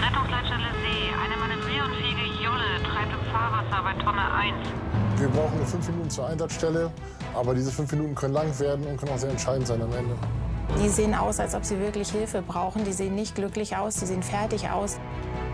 Rettungsleitstelle See. Eine manövrierunfähige Jolle treibt im Fahrwasser bei Tonne 1. Wir brauchen nur 5 Minuten zur Einsatzstelle, aber diese 5 Minuten können lang werden und können auch sehr entscheidend sein am Ende. Die sehen aus, als ob sie wirklich Hilfe brauchen. Die sehen nicht glücklich aus, die sehen fertig aus.